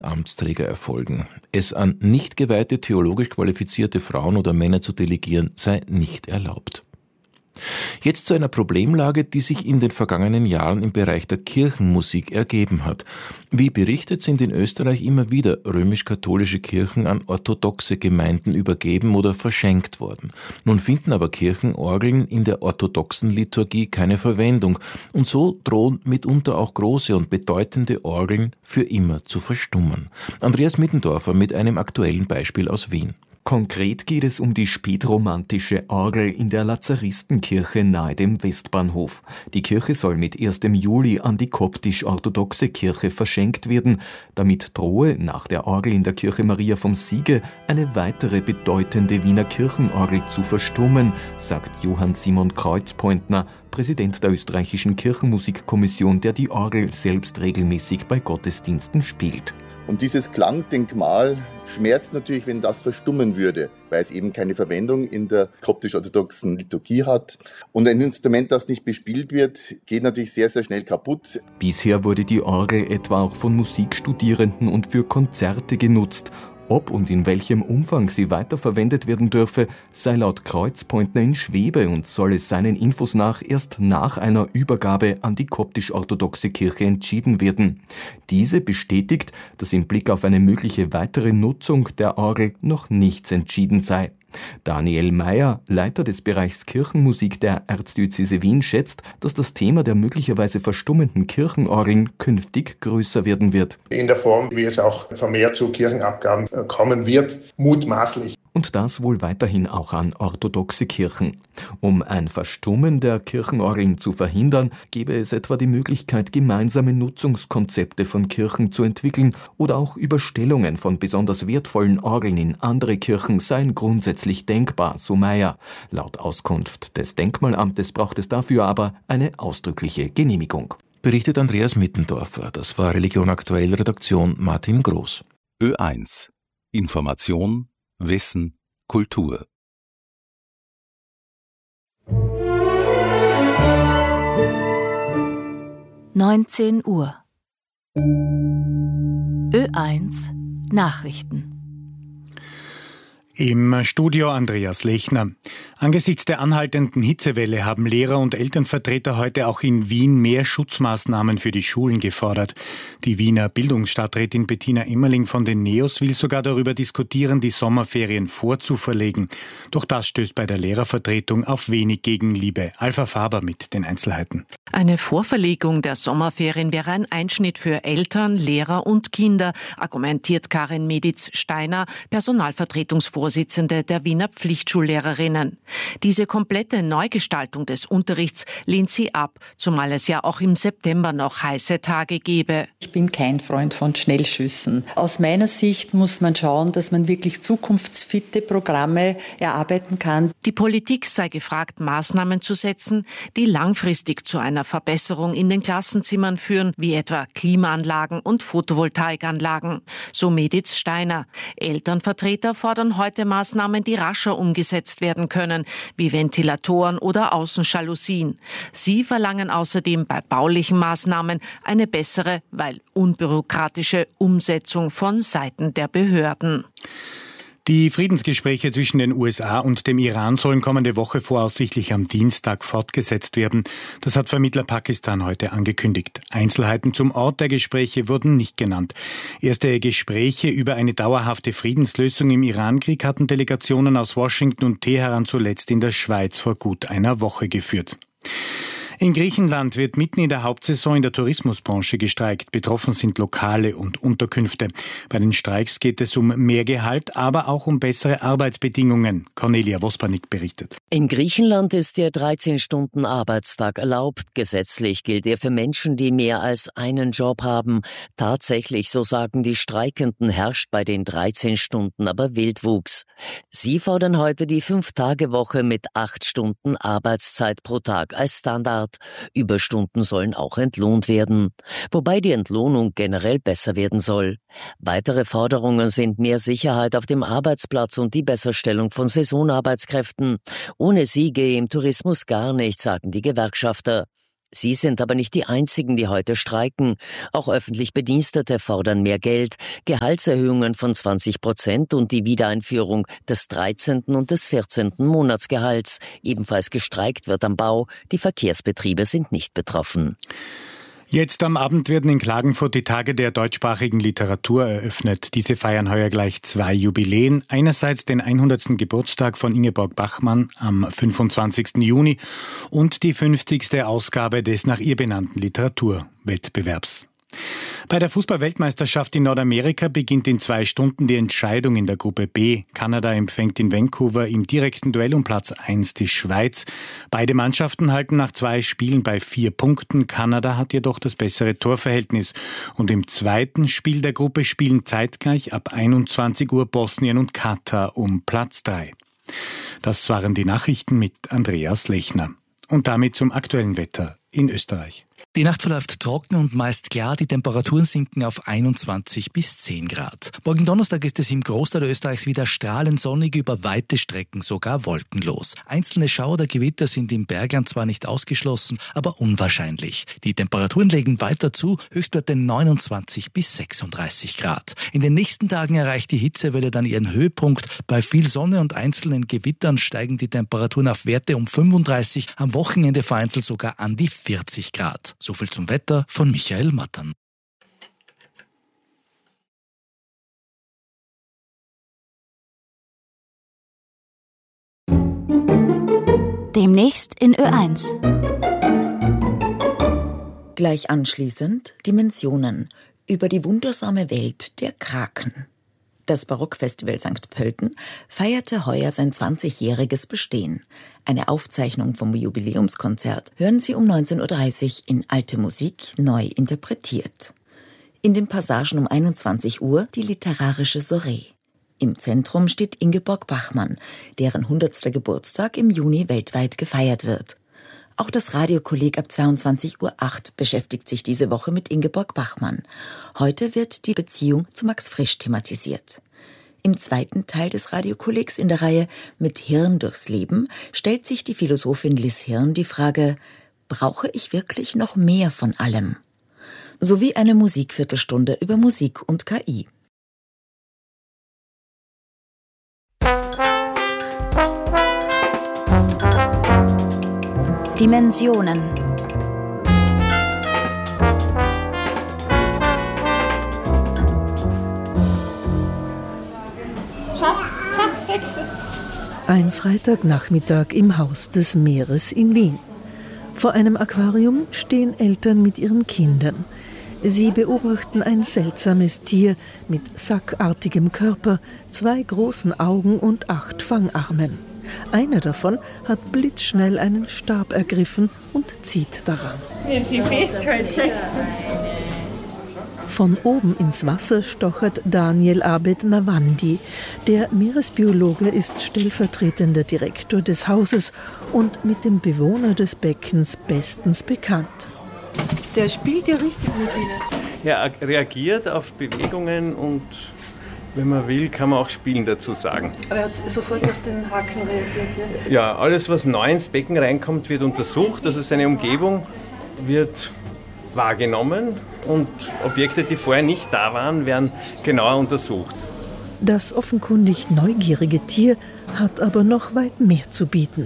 Amtsträger erfolgen. Es an nicht geweihte theologisch qualifizierte Frauen oder Männer zu delegieren, sei nicht erlaubt. Jetzt zu einer Problemlage, die sich in den vergangenen Jahren im Bereich der Kirchenmusik ergeben hat. Wie berichtet, sind in Österreich immer wieder römisch-katholische Kirchen an orthodoxe Gemeinden übergeben oder verschenkt worden. Nun finden aber Kirchenorgeln in der orthodoxen Liturgie keine Verwendung und so drohen mitunter auch große und bedeutende Orgeln für immer zu verstummen. Andreas Mittendorfer mit einem aktuellen Beispiel aus Wien. Konkret geht es um die spätromantische Orgel in der Lazaristenkirche nahe dem Westbahnhof. Die Kirche soll mit 1. Juli an die koptisch-orthodoxe Kirche verschenkt werden. Damit drohe nach der Orgel in der Kirche Maria vom Siege eine weitere bedeutende Wiener Kirchenorgel zu verstummen, sagt Johann Simon Kreuzpointner, Präsident der österreichischen Kirchenmusikkommission, der die Orgel selbst regelmäßig bei Gottesdiensten spielt. Und dieses Klangdenkmal schmerzt natürlich, wenn das verstummen würde, weil es eben keine Verwendung in der koptisch-orthodoxen Liturgie hat. Und ein Instrument, das nicht bespielt wird, geht natürlich sehr, sehr schnell kaputt. Bisher wurde die Orgel etwa auch von Musikstudierenden und für Konzerte genutzt. Ob und in welchem Umfang sie weiterverwendet werden dürfe, sei laut Kreuzpointner in Schwebe und soll es seinen Infos nach erst nach einer Übergabe an die koptisch-orthodoxe Kirche entschieden werden. Diese bestätigt, dass im Blick auf eine mögliche weitere Nutzung der Orgel noch nichts entschieden sei. Daniel Meyer, Leiter des Bereichs Kirchenmusik der Erzdiözese Wien, schätzt, dass das Thema der möglicherweise verstummenden Kirchenorgeln künftig größer werden wird. In der Form, wie es auch vermehrt zu Kirchenabgaben kommen wird, mutmaßlich. Und das wohl weiterhin auch an orthodoxe Kirchen. Um ein Verstummen der Kirchenorgeln zu verhindern, gäbe es etwa die Möglichkeit, gemeinsame Nutzungskonzepte von Kirchen zu entwickeln oder auch Überstellungen von besonders wertvollen Orgeln in andere Kirchen seien grundsätzlich denkbar, so Meyer. Laut Auskunft des Denkmalamtes braucht es dafür aber eine ausdrückliche Genehmigung. Berichtet Andreas Mittendorfer. Das war Religion aktuell, Redaktion Martin Groß. Ö1. Information, Wissen, Kultur. (19 Uhr) Ö1 Nachrichten. Im Studio Andreas Lechner. Angesichts der anhaltenden Hitzewelle haben Lehrer und Elternvertreter heute auch in Wien mehr Schutzmaßnahmen für die Schulen gefordert. Die Wiener Bildungsstadträtin Bettina Emmerling von den NEOS will sogar darüber diskutieren, die Sommerferien vorzuverlegen. Doch das stößt bei der Lehrervertretung auf wenig Gegenliebe. Alpha Faber mit den Einzelheiten. Eine Vorverlegung der Sommerferien wäre ein Einschnitt für Eltern, Lehrer und Kinder, argumentiert Karin Meditz-Steiner, Personalvertretungsvorsitzende der Wiener Pflichtschullehrerinnen. Diese komplette Neugestaltung des Unterrichts lehnt sie ab, zumal es ja auch im September noch heiße Tage gebe. Ich bin kein Freund von Schnellschüssen. Aus meiner Sicht muss man schauen, dass man wirklich zukunftsfitte Programme erarbeiten kann. Die Politik sei gefragt, Maßnahmen zu setzen, die langfristig zu einer Verbesserung in den Klassenzimmern führen, wie etwa Klimaanlagen und Photovoltaikanlagen. So Meditz Steiner. Elternvertreter fordern heute Maßnahmen, die rascher umgesetzt werden können, wie Ventilatoren oder Außenjalousien. Sie verlangen außerdem bei baulichen Maßnahmen eine bessere, weil unbürokratische Umsetzung von Seiten der Behörden. Die Friedensgespräche zwischen den USA und dem Iran sollen kommende Woche voraussichtlich am Dienstag fortgesetzt werden. Das hat Vermittler Pakistan heute angekündigt. Einzelheiten zum Ort der Gespräche wurden nicht genannt. Erste Gespräche über eine dauerhafte Friedenslösung im Irankrieg hatten Delegationen aus Washington und Teheran zuletzt in der Schweiz vor gut einer Woche geführt. In Griechenland wird mitten in der Hauptsaison in der Tourismusbranche gestreikt. Betroffen sind Lokale und Unterkünfte. Bei den Streiks geht es um mehr Gehalt, aber auch um bessere Arbeitsbedingungen. Cornelia Wospanik berichtet. In Griechenland ist der 13-Stunden-Arbeitstag erlaubt. Gesetzlich gilt er für Menschen, die mehr als einen Job haben. Tatsächlich, so sagen die Streikenden, herrscht bei den 13 Stunden aber Wildwuchs. Sie fordern heute die 5-Tage-Woche mit 8 Stunden Arbeitszeit pro Tag als Standard. Überstunden sollen auch entlohnt werden, wobei die Entlohnung generell besser werden soll. Weitere Forderungen sind mehr Sicherheit auf dem Arbeitsplatz und die Besserstellung von Saisonarbeitskräften. Ohne sie gehe im Tourismus gar nichts, sagen die Gewerkschafter. Sie sind aber nicht die einzigen, die heute streiken. Auch öffentlich Bedienstete fordern mehr Geld, Gehaltserhöhungen von 20% und die Wiedereinführung des 13. und des 14. Monatsgehalts. Ebenfalls gestreikt wird am Bau. Die Verkehrsbetriebe sind nicht betroffen. Jetzt am Abend werden in Klagenfurt die Tage der deutschsprachigen Literatur eröffnet. Diese feiern heuer gleich 2 Jubiläen. Einerseits den 100. Geburtstag von Ingeborg Bachmann am 25. Juni und die 50. Ausgabe des nach ihr benannten Literaturwettbewerbs. Bei der Fußball-Weltmeisterschaft in Nordamerika beginnt in 2 Stunden die Entscheidung in der Gruppe B. Kanada empfängt in Vancouver im direkten Duell um Platz 1 die Schweiz. Beide Mannschaften halten nach 2 Spielen bei 4 Punkten. Kanada hat jedoch das bessere Torverhältnis. Und im zweiten Spiel der Gruppe spielen zeitgleich ab 21 Uhr Bosnien und Katar um Platz 3. Das waren die Nachrichten mit Andreas Lechner. Und damit zum aktuellen Wetter in Österreich. Die Nacht verläuft trocken und meist klar. Die Temperaturen sinken auf 21 bis 10 Grad. Morgen Donnerstag ist es im Großteil Österreichs wieder strahlend sonnig, über weite Strecken sogar wolkenlos. Einzelne Schauer oder Gewitter sind im Bergland zwar nicht ausgeschlossen, aber unwahrscheinlich. Die Temperaturen legen weiter zu, Höchstwerte 29 bis 36 Grad. In den nächsten Tagen erreicht die Hitzewelle dann ihren Höhepunkt. Bei viel Sonne und einzelnen Gewittern steigen die Temperaturen auf Werte um 35, am Wochenende vereinzelt sogar an die 40 Grad. Soviel zum Wetter von Michael Mattern. Demnächst in Ö1. Gleich anschließend Dimensionen über die wundersame Welt der Kraken. Das Barockfestival St. Pölten feierte heuer sein 20-jähriges Bestehen. Eine Aufzeichnung vom Jubiläumskonzert hören Sie um 19.30 Uhr in Alte Musik neu interpretiert. In den Passagen um 21 Uhr die literarische Soiree. Im Zentrum steht Ingeborg Bachmann, deren 100. Geburtstag im Juni weltweit gefeiert wird. Auch das Radiokolleg ab 22.08 Uhr beschäftigt sich diese Woche mit Ingeborg Bachmann. Heute wird die Beziehung zu Max Frisch thematisiert. Im zweiten Teil des Radiokollegs in der Reihe Mit Hirn durchs Leben stellt sich die Philosophin Liz Hirn die Frage: Brauche ich wirklich noch mehr von allem? Sowie eine Musikviertelstunde über Musik und KI. Dimensionen. Ein Freitagnachmittag im Haus des Meeres in Wien. Vor einem Aquarium stehen Eltern mit ihren Kindern. Sie beobachten ein seltsames Tier mit sackartigem Körper, 2 großen Augen und 8 Fangarmen. Einer davon hat blitzschnell einen Stab ergriffen und zieht daran. Wenn sie festhält, sagst du. Von oben ins Wasser stochert Daniel Abed Nawandi. Der Meeresbiologe ist stellvertretender Direktor des Hauses und mit dem Bewohner des Beckens bestens bekannt. Der spielt ja richtig mit Ihnen. Er reagiert auf Bewegungen und wenn man will, kann man auch Spielen dazu sagen. Aber er hat sofort auf den Haken reagiert, ja? Ja, alles, was neu ins Becken reinkommt, wird untersucht. Also seine Umgebung wird wahrgenommen und Objekte, die vorher nicht da waren, werden genauer untersucht. Das offenkundig neugierige Tier hat aber noch weit mehr zu bieten.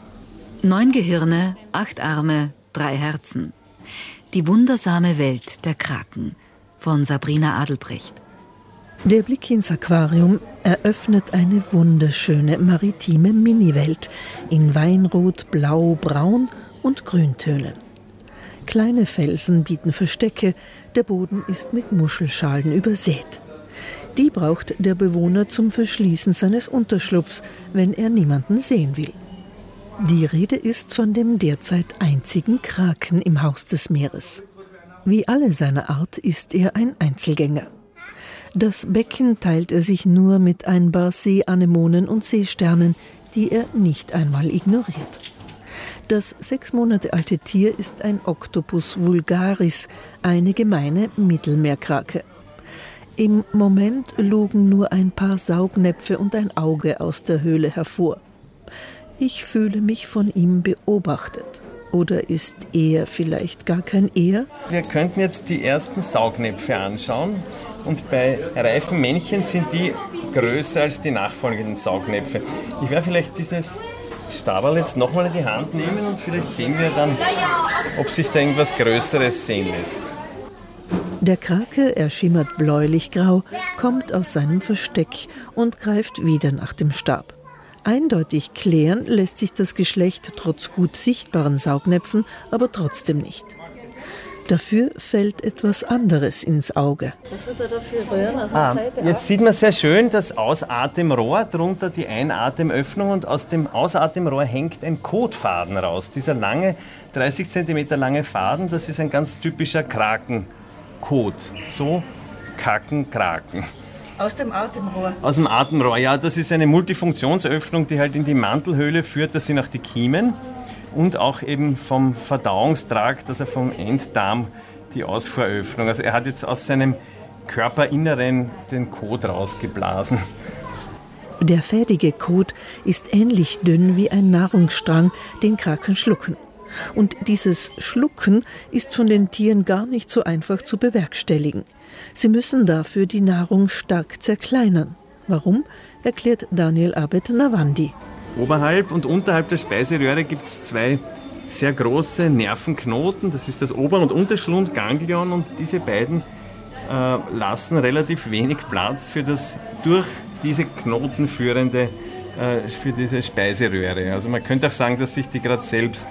9 Gehirne, 8 Arme, 3 Herzen. Die wundersame Welt der Kraken von Sabrina Adelbrecht. Der Blick ins Aquarium eröffnet eine wunderschöne maritime Miniwelt in Weinrot, Blau, Braun und Grüntönen. Kleine Felsen bieten Verstecke, der Boden ist mit Muschelschalen übersät. Die braucht der Bewohner zum Verschließen seines Unterschlupfs, wenn er niemanden sehen will. Die Rede ist von dem derzeit einzigen Kraken im Haus des Meeres. Wie alle seiner Art ist er ein Einzelgänger. Das Becken teilt er sich nur mit ein paar Seeanemonen und Seesternen, die er nicht einmal ignoriert. Das 6 Monate alte Tier ist ein Octopus vulgaris, eine gemeine Mittelmeerkrake. Im Moment lugen nur ein paar Saugnäpfe und ein Auge aus der Höhle hervor. Ich fühle mich von ihm beobachtet. Oder ist er vielleicht gar kein Er? Wir könnten jetzt die ersten Saugnäpfe anschauen. Und bei reifen Männchen sind die größer als die nachfolgenden Saugnäpfe. Ich werde vielleicht dieses Stabal jetzt nochmal in die Hand nehmen und vielleicht sehen wir dann, ob sich da irgendwas Größeres sehen lässt. Der Krake, er schimmert bläulich-grau, kommt aus seinem Versteck und greift wieder nach dem Stab. Eindeutig klären lässt sich das Geschlecht trotz gut sichtbaren Saugnäpfen aber trotzdem nicht. Dafür fällt etwas anderes ins Auge. Was hat er da für Röhren auf der Seite? Jetzt sieht man sehr schön das Ausatemrohr, darunter die Einatemöffnung und aus dem Ausatemrohr hängt ein Kotfaden raus. Dieser lange, 30 cm lange Faden, das ist ein ganz typischer Krakenkot. So kacken Kraken. Aus dem Atemrohr? Aus dem Atemrohr, ja. Das ist eine Multifunktionsöffnung, die halt in die Mantelhöhle führt. Das sind auch die Kiemen. Und auch eben vom Verdauungstrakt, also vom Enddarm, die Ausfuhröffnung. Also er hat jetzt aus seinem Körperinneren den Kot rausgeblasen. Der fädige Kot ist ähnlich dünn wie ein Nahrungsstrang, den Kraken schlucken. Und dieses Schlucken ist von den Tieren gar nicht so einfach zu bewerkstelligen. Sie müssen dafür die Nahrung stark zerkleinern. Warum, erklärt Daniel Abed-Nawandi. Oberhalb und unterhalb der Speiseröhre gibt es zwei sehr große Nervenknoten. Das ist das Ober- und Unterschlundganglion und diese beiden lassen relativ wenig Platz für das durch diese Knoten führende, für diese Speiseröhre. Also man könnte auch sagen, dass sich die gerade selbst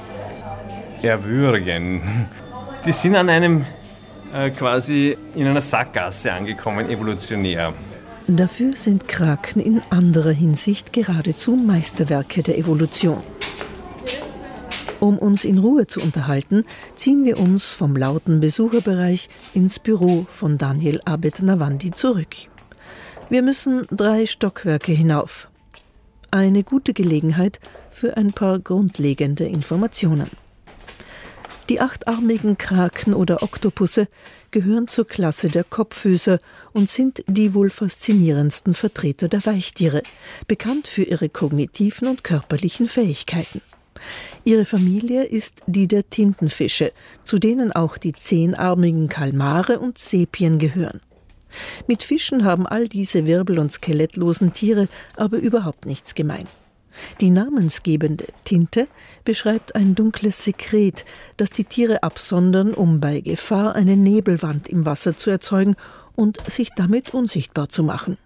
erwürgen. Die sind an einem quasi in einer Sackgasse angekommen, evolutionär. Dafür sind Kraken in anderer Hinsicht geradezu Meisterwerke der Evolution. Um uns in Ruhe zu unterhalten, ziehen wir uns vom lauten Besucherbereich ins Büro von Daniel Abed-Nawandi zurück. Wir müssen 3 Stockwerke hinauf. Eine gute Gelegenheit für ein paar grundlegende Informationen. Die 8-armigen Kraken oder Oktopusse gehören zur Klasse der Kopffüßer und sind die wohl faszinierendsten Vertreter der Weichtiere, bekannt für ihre kognitiven und körperlichen Fähigkeiten. Ihre Familie ist die der Tintenfische, zu denen auch die 10-armigen Kalmare und Sepien gehören. Mit Fischen haben all diese wirbel- und skelettlosen Tiere aber überhaupt nichts gemein. Die namensgebende Tinte beschreibt ein dunkles Sekret, das die Tiere absondern, um bei Gefahr eine Nebelwand im Wasser zu erzeugen und sich damit unsichtbar zu machen.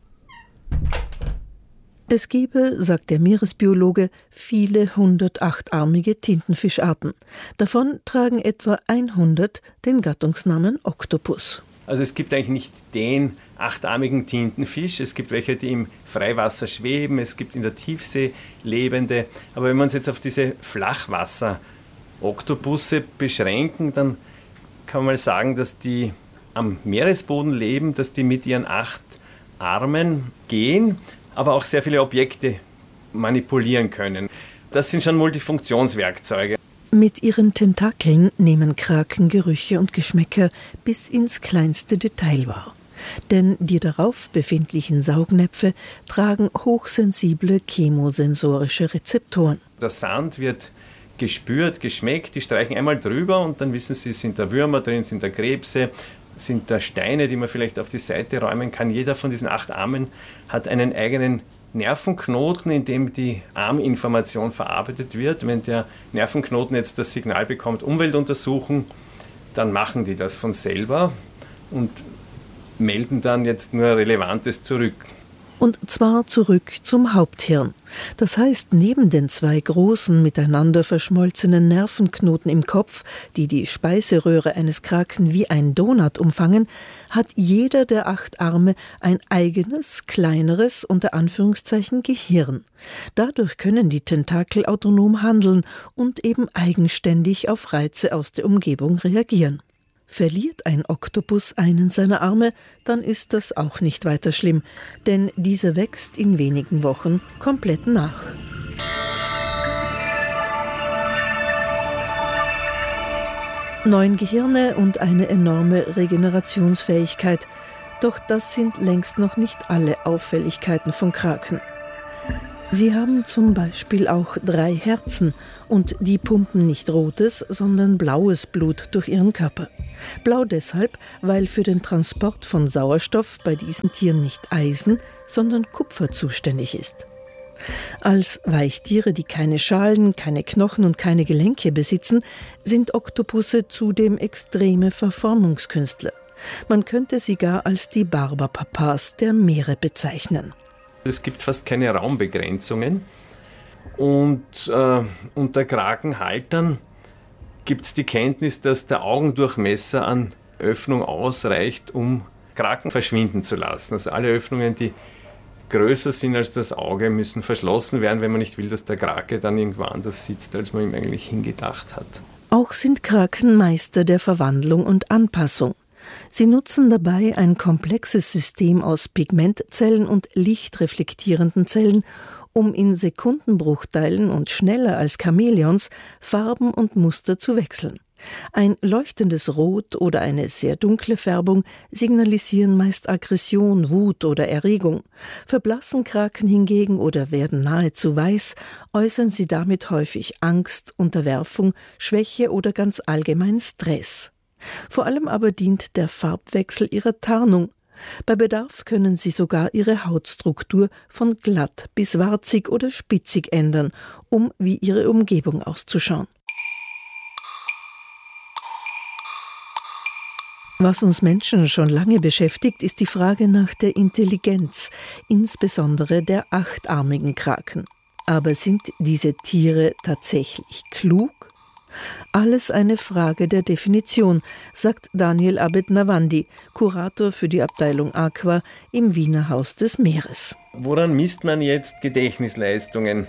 Es gebe, sagt der Meeresbiologe, viele 108-armige Tintenfischarten. Davon tragen etwa 100 den Gattungsnamen Oktopus. Also es gibt eigentlich nicht den 8-armigen Tintenfisch. Es gibt welche, die im Freiwasser schweben, es gibt in der Tiefsee lebende. Aber wenn wir uns jetzt auf diese Flachwasser-Oktopusse beschränken, dann kann man mal sagen, dass die am Meeresboden leben, dass die mit ihren 8 Armen gehen, aber auch sehr viele Objekte manipulieren können. Das sind schon Multifunktionswerkzeuge. Mit ihren Tentakeln nehmen Kraken Gerüche und Geschmäcker bis ins kleinste Detail wahr. Denn die darauf befindlichen Saugnäpfe tragen hochsensible chemosensorische Rezeptoren. Der Sand wird gespürt, geschmeckt, die streichen einmal drüber und dann wissen sie, sind da Würmer drin, sind da Krebse, sind da Steine, die man vielleicht auf die Seite räumen kann. Jeder von diesen 8 Armen hat einen eigenen Nervenknoten, in dem die Arminformation verarbeitet wird. Wenn der Nervenknoten jetzt das Signal bekommt, Umwelt untersuchen, dann machen die das von selber und melden dann jetzt nur Relevantes zurück. Und zwar zurück zum Haupthirn. Das heißt, neben den 2 großen, miteinander verschmolzenen Nervenknoten im Kopf, die die Speiseröhre eines Kraken wie ein Donut umfangen, hat jeder der 8 Arme ein eigenes, kleineres, unter Anführungszeichen, Gehirn. Dadurch können die Tentakel autonom handeln und eben eigenständig auf Reize aus der Umgebung reagieren. Verliert ein Oktopus einen seiner Arme, dann ist das auch nicht weiter schlimm, denn dieser wächst in wenigen Wochen komplett nach. Neun Gehirne und eine enorme Regenerationsfähigkeit. Doch das sind längst noch nicht alle Auffälligkeiten von Kraken. Sie haben zum Beispiel auch 3 Herzen und die pumpen nicht rotes, sondern blaues Blut durch ihren Körper. Blau deshalb, weil für den Transport von Sauerstoff bei diesen Tieren nicht Eisen, sondern Kupfer zuständig ist. Als Weichtiere, die keine Schalen, keine Knochen und keine Gelenke besitzen, sind Oktopusse zudem extreme Verformungskünstler. Man könnte sie gar als die Barberpapas der Meere bezeichnen. Es gibt fast keine Raumbegrenzungen und unter Krakenhaltern gibt es die Kenntnis, dass der Augendurchmesser an Öffnung ausreicht, um Kraken verschwinden zu lassen. Also alle Öffnungen, die größer sind als das Auge, müssen verschlossen werden, wenn man nicht will, dass der Krake dann irgendwo anders sitzt, als man ihm eigentlich hingedacht hat. Auch sind Kraken Meister der Verwandlung und Anpassung. Sie nutzen dabei ein komplexes System aus Pigmentzellen und lichtreflektierenden Zellen, um in Sekundenbruchteilen und schneller als Chamäleons Farben und Muster zu wechseln. Ein leuchtendes Rot oder eine sehr dunkle Färbung signalisieren meist Aggression, Wut oder Erregung. Verblassen Kraken hingegen oder werden nahezu weiß, äußern sie damit häufig Angst, Unterwerfung, Schwäche oder ganz allgemein Stress. Vor allem aber dient der Farbwechsel ihrer Tarnung. Bei Bedarf können sie sogar ihre Hautstruktur von glatt bis warzig oder spitzig ändern, um wie ihre Umgebung auszuschauen. Was uns Menschen schon lange beschäftigt, ist die Frage nach der Intelligenz, insbesondere der achtarmigen Kraken. Aber sind diese Tiere tatsächlich klug? Alles eine Frage der Definition, sagt Daniel Abed-Nawandi, Kurator für die Abteilung Aqua im Wiener Haus des Meeres. Woran misst man jetzt Gedächtnisleistungen?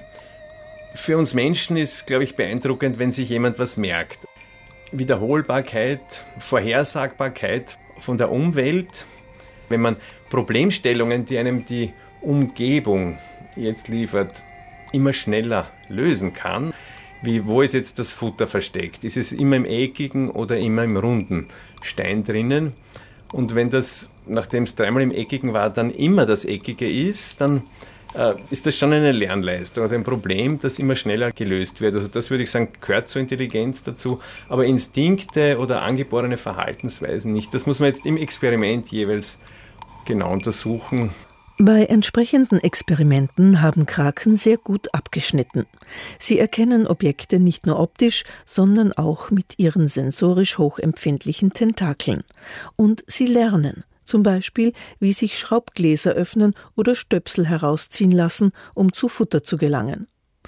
Für uns Menschen ist, glaube ich, beeindruckend, wenn sich jemand was merkt. Wiederholbarkeit, Vorhersagbarkeit von der Umwelt. Wenn man Problemstellungen, die einem die Umgebung jetzt liefert, immer schneller lösen kann. Wie, wo ist jetzt das Futter versteckt? Ist es immer im eckigen oder immer im runden Stein drinnen? Und wenn das, nachdem es 3-mal im eckigen war, dann immer das Eckige ist, dann ist das schon eine Lernleistung, also ein Problem, das immer schneller gelöst wird. Also das würde ich sagen, gehört zur Intelligenz dazu, aber Instinkte oder angeborene Verhaltensweisen nicht. Das muss man jetzt im Experiment jeweils genau untersuchen. Bei entsprechenden Experimenten haben Kraken sehr gut abgeschnitten. Sie erkennen Objekte nicht nur optisch, sondern auch mit ihren sensorisch hochempfindlichen Tentakeln. Und sie lernen, zum Beispiel, wie sich Schraubgläser öffnen oder Stöpsel herausziehen lassen, um zu Futter zu gelangen.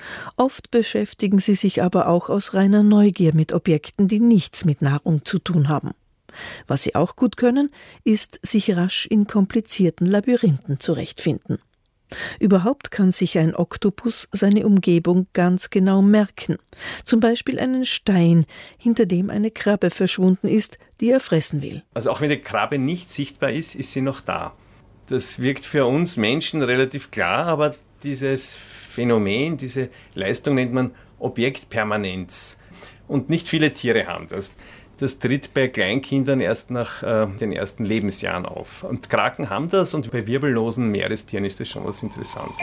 Oft beschäftigen sie sich aber auch aus reiner Neugier mit Objekten, die nichts mit Nahrung zu tun haben. Was sie auch gut können, ist sich rasch in komplizierten Labyrinthen zurechtfinden. Überhaupt kann sich ein Oktopus seine Umgebung ganz genau merken. Zum Beispiel einen Stein, hinter dem eine Krabbe verschwunden ist, die er fressen will. Also auch wenn die Krabbe nicht sichtbar ist, ist sie noch da. Das wirkt für uns Menschen relativ klar, aber dieses Phänomen, diese Leistung nennt man Objektpermanenz. Und nicht viele Tiere haben das. Das tritt bei Kleinkindern erst nach den ersten Lebensjahren auf. Und Kraken haben das und bei wirbellosen Meerestieren ist das schon was Interessantes.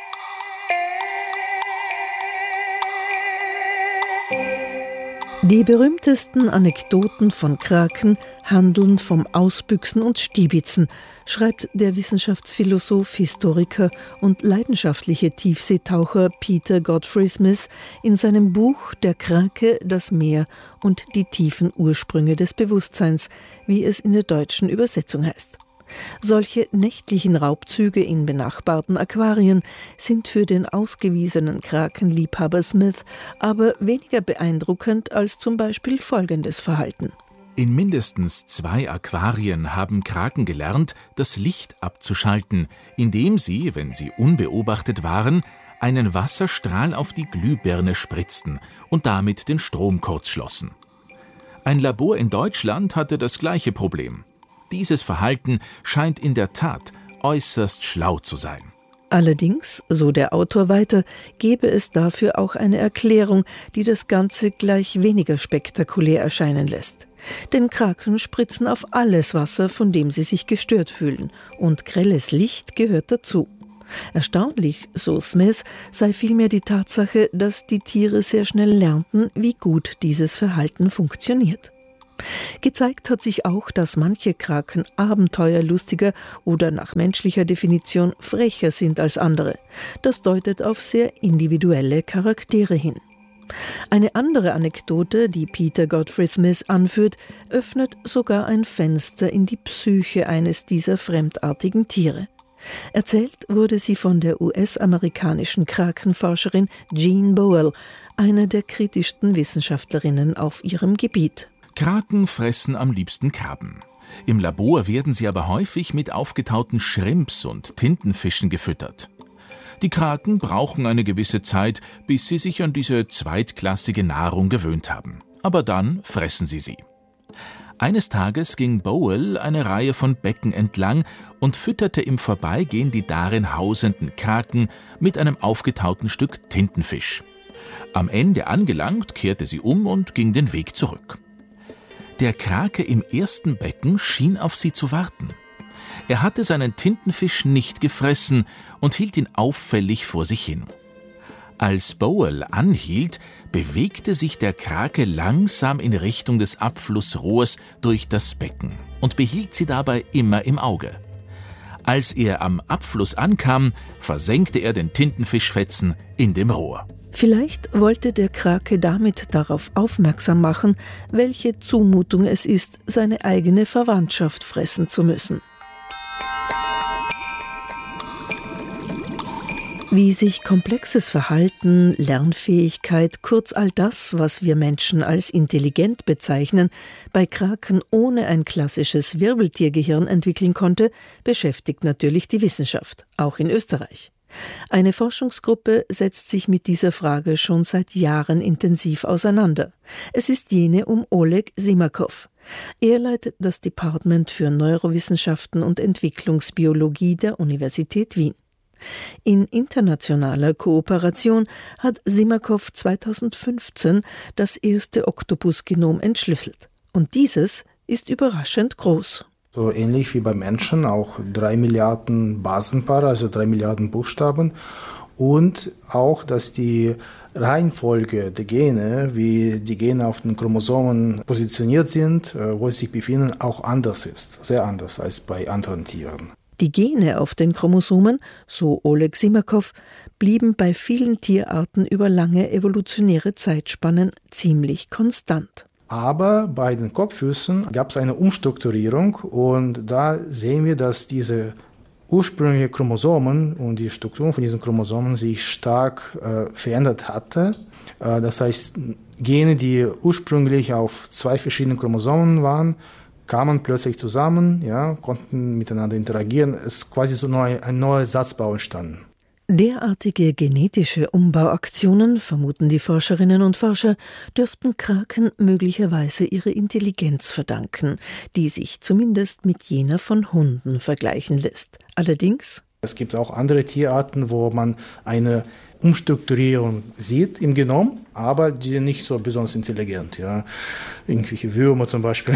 Die berühmtesten Anekdoten von Kraken handeln vom Ausbüchsen und Stiebitzen, schreibt der Wissenschaftsphilosoph, Historiker und leidenschaftliche Tiefseetaucher Peter Godfrey Smith in seinem Buch »Der Krake, das Meer und die tiefen Ursprünge des Bewusstseins«, wie es in der deutschen Übersetzung heißt. Solche nächtlichen Raubzüge in benachbarten Aquarien sind für den ausgewiesenen Krakenliebhaber Smith aber weniger beeindruckend als zum Beispiel folgendes Verhalten. In mindestens 2 Aquarien haben Kraken gelernt, das Licht abzuschalten, indem sie, wenn sie unbeobachtet waren, einen Wasserstrahl auf die Glühbirne spritzten und damit den Strom kurzschlossen. Ein Labor in Deutschland hatte das gleiche Problem. Dieses Verhalten scheint in der Tat äußerst schlau zu sein. Allerdings, so der Autor weiter, gäbe es dafür auch eine Erklärung, die das Ganze gleich weniger spektakulär erscheinen lässt. Denn Kraken spritzen auf alles Wasser, von dem sie sich gestört fühlen, und grelles Licht gehört dazu. Erstaunlich, so Smith, sei vielmehr die Tatsache, dass die Tiere sehr schnell lernten, wie gut dieses Verhalten funktioniert. Gezeigt hat sich auch, dass manche Kraken abenteuerlustiger oder nach menschlicher Definition frecher sind als andere. Das deutet auf sehr individuelle Charaktere hin. Eine andere Anekdote, die Peter Godfrey Smith anführt, öffnet sogar ein Fenster in die Psyche eines dieser fremdartigen Tiere. Erzählt wurde sie von der US-amerikanischen Krakenforscherin Jean Bowell, einer der kritischsten Wissenschaftlerinnen auf ihrem Gebiet. Kraken fressen am liebsten Krabben. Im Labor werden sie aber häufig mit aufgetauten Shrimps und Tintenfischen gefüttert. Die Kraken brauchen eine gewisse Zeit, bis sie sich an diese zweitklassige Nahrung gewöhnt haben. Aber dann fressen sie. Eines Tages ging Bowell eine Reihe von Becken entlang und fütterte im Vorbeigehen die darin hausenden Kraken mit einem aufgetauten Stück Tintenfisch. Am Ende angelangt, kehrte sie um und ging den Weg zurück. Der Krake im ersten Becken schien auf sie zu warten. Er hatte seinen Tintenfisch nicht gefressen und hielt ihn auffällig vor sich hin. Als Bowell anhielt, bewegte sich der Krake langsam in Richtung des Abflussrohrs durch das Becken und behielt sie dabei immer im Auge. Als er am Abfluss ankam, versenkte er den Tintenfischfetzen in dem Rohr. Vielleicht wollte der Krake damit darauf aufmerksam machen, welche Zumutung es ist, seine eigene Verwandtschaft fressen zu müssen. Wie sich komplexes Verhalten, Lernfähigkeit, kurz all das, was wir Menschen als intelligent bezeichnen, bei Kraken ohne ein klassisches Wirbeltiergehirn entwickeln konnte, beschäftigt natürlich die Wissenschaft, auch in Österreich. Eine Forschungsgruppe setzt sich mit dieser Frage schon seit Jahren intensiv auseinander. Es ist jene um Oleg Simakov. Er leitet das Department für Neurowissenschaften und Entwicklungsbiologie der Universität Wien. In internationaler Kooperation hat Simakov 2015 das erste Oktopusgenom entschlüsselt. Und dieses ist überraschend groß. So ähnlich wie beim Menschen, auch 3 Milliarden Basenpaare, also 3 Milliarden Buchstaben. Und auch, dass die Reihenfolge der Gene, wie die Gene auf den Chromosomen positioniert sind, wo sie sich befinden, auch anders ist. Sehr anders als bei anderen Tieren. Die Gene auf den Chromosomen, so Oleg Simakov, blieben bei vielen Tierarten über lange evolutionäre Zeitspannen ziemlich konstant. Aber bei den Kopffüßen gab es eine Umstrukturierung und da sehen wir, dass diese ursprünglichen Chromosomen und die Struktur von diesen Chromosomen sich stark verändert hatte. Das heißt, Gene, die ursprünglich auf 2 verschiedenen Chromosomen waren, kamen plötzlich zusammen, ja, konnten miteinander interagieren. Es ist quasi so ein neuer Satzbau entstanden. Derartige genetische Umbauaktionen, vermuten die Forscherinnen und Forscher, dürften Kraken möglicherweise ihre Intelligenz verdanken, die sich zumindest mit jener von Hunden vergleichen lässt. Allerdings: Es gibt auch andere Tierarten, wo man eine Umstrukturierung sieht im Genom, aber die sind nicht so besonders intelligent. Ja. Irgendwelche Würmer zum Beispiel.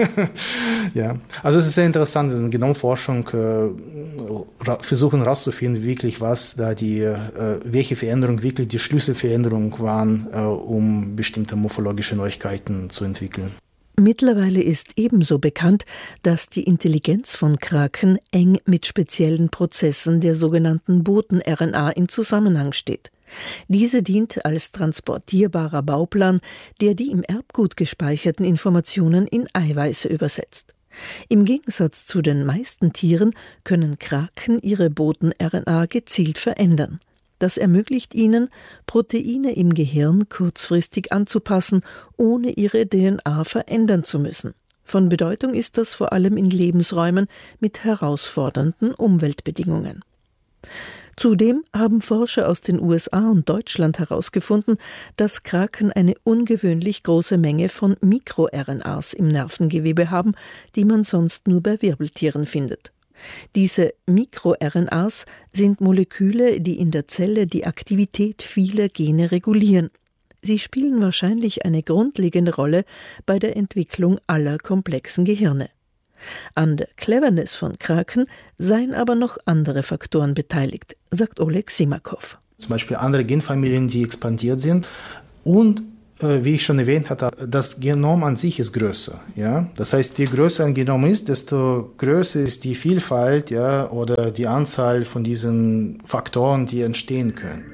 Ja. Also es ist sehr interessant, in der Genomforschung versuchen herauszufinden, wirklich was da welche Veränderungen wirklich die Schlüsselveränderungen waren, um bestimmte morphologische Neuigkeiten zu entwickeln. Mittlerweile ist ebenso bekannt, dass die Intelligenz von Kraken eng mit speziellen Prozessen der sogenannten Boten-RNA in Zusammenhang steht. Diese dient als transportierbarer Bauplan, der die im Erbgut gespeicherten Informationen in Eiweiße übersetzt. Im Gegensatz zu den meisten Tieren können Kraken ihre Boten-RNA gezielt verändern. Das ermöglicht ihnen, Proteine im Gehirn kurzfristig anzupassen, ohne ihre DNA verändern zu müssen. Von Bedeutung ist das vor allem in Lebensräumen mit herausfordernden Umweltbedingungen. Zudem haben Forscher aus den USA und Deutschland herausgefunden, dass Kraken eine ungewöhnlich große Menge von MikroRNAs im Nervengewebe haben, die man sonst nur bei Wirbeltieren findet. Diese MikroRNAs sind Moleküle, die in der Zelle die Aktivität vieler Gene regulieren. Sie spielen wahrscheinlich eine grundlegende Rolle bei der Entwicklung aller komplexen Gehirne. An der Cleverness von Kraken seien aber noch andere Faktoren beteiligt, sagt Oleg Simakov. Zum Beispiel andere Genfamilien, die expandiert sind. Und wie ich schon erwähnt hatte, das Genom an sich ist größer. Ja? Das heißt, je größer ein Genom ist, desto größer ist die Vielfalt, ja, oder die Anzahl von diesen Faktoren, die entstehen können.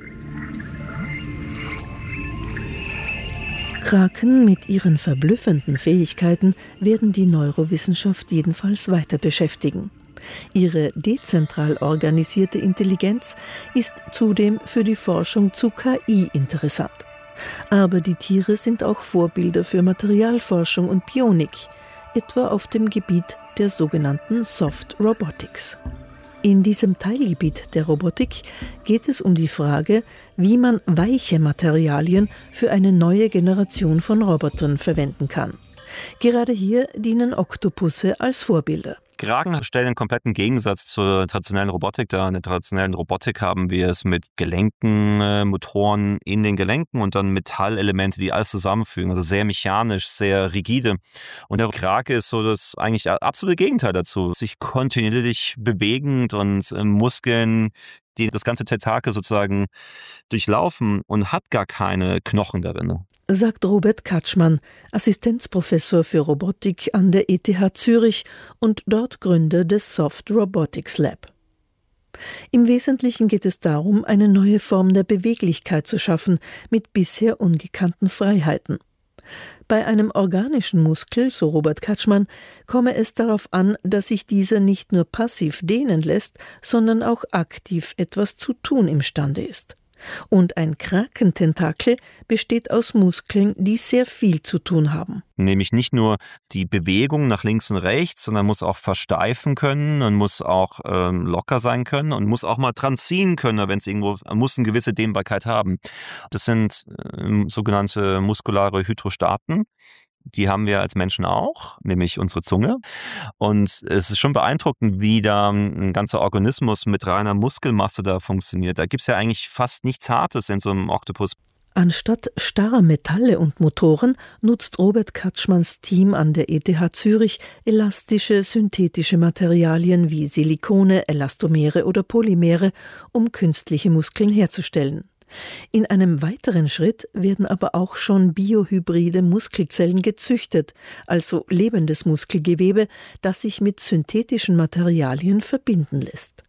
Kraken mit ihren verblüffenden Fähigkeiten werden die Neurowissenschaft jedenfalls weiter beschäftigen. Ihre dezentral organisierte Intelligenz ist zudem für die Forschung zu KI interessant. Aber die Tiere sind auch Vorbilder für Materialforschung und Bionik, etwa auf dem Gebiet der sogenannten Soft Robotics. In diesem Teilgebiet der Robotik geht es um die Frage, wie man weiche Materialien für eine neue Generation von Robotern verwenden kann. Gerade hier dienen Oktopusse als Vorbilder. Kraken stellen einen kompletten Gegensatz zur traditionellen Robotik dar. In der traditionellen Robotik haben wir es mit Gelenken, Motoren in den Gelenken und dann Metallelemente, die alles zusammenfügen. Also sehr mechanisch, sehr rigide. Und der Krake ist so das eigentlich absolute Gegenteil dazu. Sich kontinuierlich bewegend und Muskeln, die das ganze Tentakel sozusagen durchlaufen und hat gar keine Knochen darin. Sagt Robert Katschmann, Assistenzprofessor für Robotik an der ETH Zürich und dort Gründer des Soft Robotics Lab. Im Wesentlichen geht es darum, eine neue Form der Beweglichkeit zu schaffen, mit bisher ungekannten Freiheiten. Bei einem organischen Muskel, so Robert Katschmann, komme es darauf an, dass sich dieser nicht nur passiv dehnen lässt, sondern auch aktiv etwas zu tun imstande ist. Und ein Krakententakel besteht aus Muskeln, die sehr viel zu tun haben. Nämlich nicht nur die Bewegung nach links und rechts, sondern muss auch versteifen können und muss auch locker sein können und muss auch mal dran ziehen können, wenn es irgendwo, muss eine gewisse Dehnbarkeit haben. Das sind sogenannte muskulare Hydrostaten. Die haben wir als Menschen auch, nämlich unsere Zunge. Und es ist schon beeindruckend, wie da ein ganzer Organismus mit reiner Muskelmasse da funktioniert. Da gibt es ja eigentlich fast nichts Hartes in so einem Oktopus. Anstatt starrer Metalle und Motoren nutzt Robert Katschmanns Team an der ETH Zürich elastische, synthetische Materialien wie Silikone, Elastomere oder Polymere, um künstliche Muskeln herzustellen. In einem weiteren Schritt werden aber auch schon biohybride Muskelzellen gezüchtet, also lebendes Muskelgewebe, das sich mit synthetischen Materialien verbinden lässt.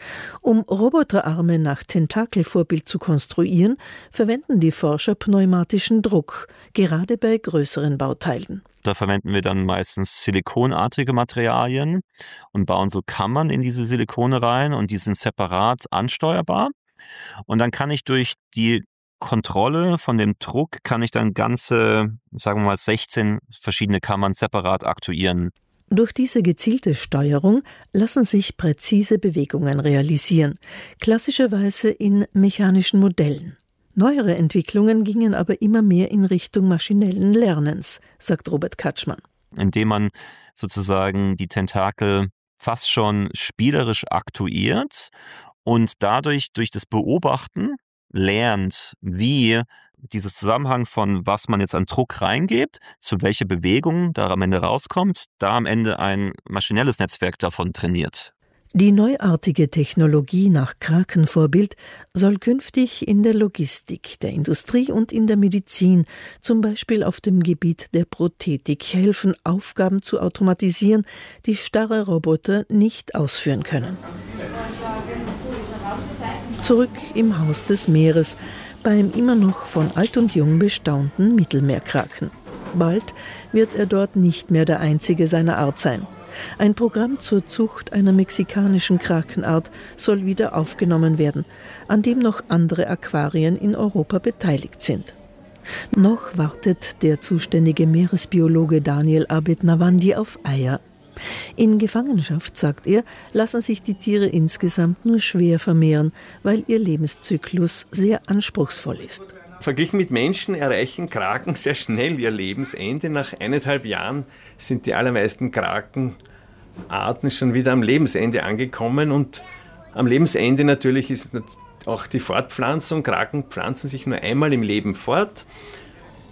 Um Roboterarme nach Tentakelvorbild zu konstruieren, verwenden die Forscher pneumatischen Druck, gerade bei größeren Bauteilen. Da verwenden wir dann meistens silikonartige Materialien und bauen so Kammern in diese Silikone rein und die sind separat ansteuerbar. Und dann kann ich durch die Kontrolle von dem Druck, kann ich dann ganze, sagen wir mal 16 verschiedene Kammern separat aktuieren. Durch diese gezielte Steuerung lassen sich präzise Bewegungen realisieren, klassischerweise in mechanischen Modellen. Neuere Entwicklungen gingen aber immer mehr in Richtung maschinellen Lernens, sagt Robert Katschmann. Indem man sozusagen die Tentakel fast schon spielerisch aktuiert und dadurch, durch das Beobachten, lernt, wie dieses Zusammenhang von was man jetzt an Druck reingibt, zu welcher Bewegung da am Ende rauskommt, da am Ende ein maschinelles Netzwerk davon trainiert. Die neuartige Technologie nach Krakenvorbild soll künftig in der Logistik, der Industrie und in der Medizin, zum Beispiel auf dem Gebiet der Prothetik, helfen, Aufgaben zu automatisieren, die starre Roboter nicht ausführen können. Zurück im Haus des Meeres, beim immer noch von alt und jung bestaunten Mittelmeerkraken. Bald wird er dort nicht mehr der einzige seiner Art sein. Ein Programm zur Zucht einer mexikanischen Krakenart soll wieder aufgenommen werden, an dem noch andere Aquarien in Europa beteiligt sind. Noch wartet der zuständige Meeresbiologe Daniel Abed-Nawandi auf Eier. In Gefangenschaft, sagt er, lassen sich die Tiere insgesamt nur schwer vermehren, weil ihr Lebenszyklus sehr anspruchsvoll ist. Verglichen mit Menschen erreichen Kraken sehr schnell ihr Lebensende. Nach 1,5 Jahren sind die allermeisten Krakenarten schon wieder am Lebensende angekommen. Und am Lebensende natürlich ist auch die Fortpflanzung. Kraken pflanzen sich nur einmal im Leben fort.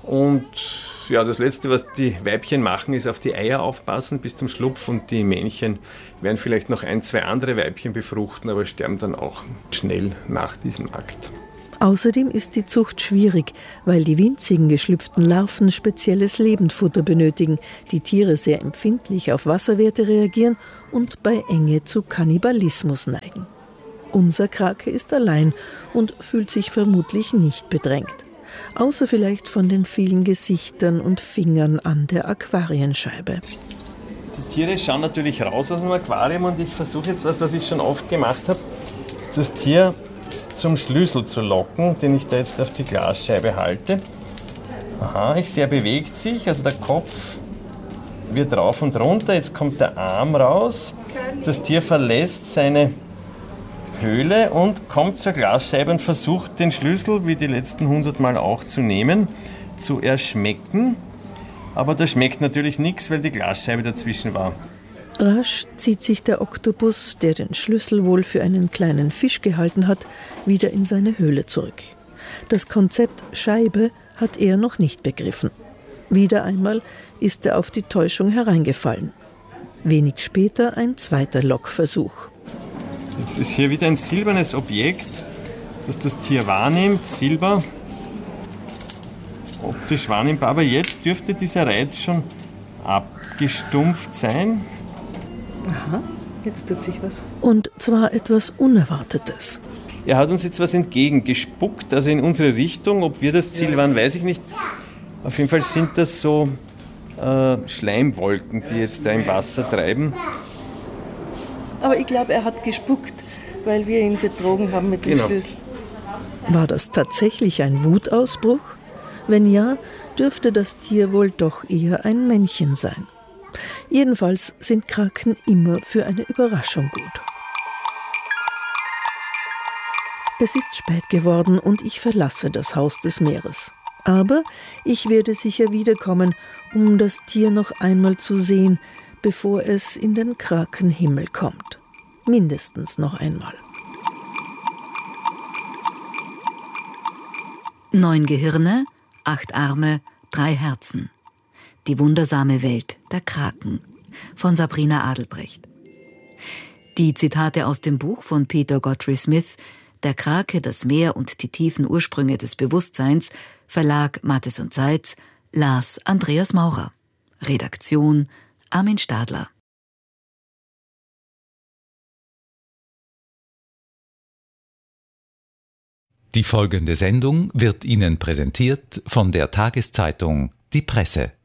Und ja, das Letzte, was die Weibchen machen, ist auf die Eier aufpassen bis zum Schlupf, und die Männchen werden vielleicht noch 1, 2 andere Weibchen befruchten, aber sterben dann auch schnell nach diesem Akt. Außerdem ist die Zucht schwierig, weil die winzigen geschlüpften Larven spezielles Lebendfutter benötigen, die Tiere sehr empfindlich auf Wasserwerte reagieren und bei Enge zu Kannibalismus neigen. Unser Krake ist allein und fühlt sich vermutlich nicht bedrängt. Außer vielleicht von den vielen Gesichtern und Fingern an der Aquarienscheibe. Die Tiere schauen natürlich raus aus dem Aquarium, und ich versuche jetzt was ich schon oft gemacht habe, das Tier zum Schlüssel zu locken, den ich da jetzt auf die Glasscheibe halte. Aha, ich sehe, er bewegt sich, also der Kopf wird rauf und runter, jetzt kommt der Arm raus, das Tier verlässt seine Höhle und kommt zur Glasscheibe und versucht den Schlüssel, wie die letzten 100 Mal auch, zu nehmen, zu erschmecken. Aber da schmeckt natürlich nichts, weil die Glasscheibe dazwischen war. Rasch zieht sich der Oktopus, der den Schlüssel wohl für einen kleinen Fisch gehalten hat, wieder in seine Höhle zurück. Das Konzept Scheibe hat er noch nicht begriffen. Wieder einmal ist er auf die Täuschung hereingefallen. Wenig später ein zweiter Lockversuch. Jetzt ist hier wieder ein silbernes Objekt, das das Tier wahrnimmt, Silber, optisch wahrnehmbar, aber jetzt dürfte dieser Reiz schon abgestumpft sein. Aha, jetzt tut sich was. Und zwar etwas Unerwartetes. Er hat uns jetzt was entgegengespuckt, also in unsere Richtung. Ob wir das Ziel waren, weiß ich nicht. Auf jeden Fall sind das so Schleimwolken, die jetzt da im Wasser treiben. Aber ich glaube, er hat gespuckt, weil wir ihn betrogen haben mit dem Schlüssel. War das tatsächlich ein Wutausbruch? Wenn ja, dürfte das Tier wohl doch eher ein Männchen sein. Jedenfalls sind Kraken immer für eine Überraschung gut. Es ist spät geworden und ich verlasse das Haus des Meeres. Aber ich werde sicher wiederkommen, um das Tier noch einmal zu sehen, bevor es in den Krakenhimmel kommt. Mindestens noch einmal. 9 Gehirne, 8 Arme, 3 Herzen. Die wundersame Welt der Kraken von Sabrina Adelbrecht. Die Zitate aus dem Buch von Peter Godfrey Smith, Der Krake, das Meer und die tiefen Ursprünge des Bewusstseins, Verlag Mattes und Seitz, las Andreas Maurer. Redaktion Armin Stadler. Die folgende Sendung wird Ihnen präsentiert von der Tageszeitung Die Presse.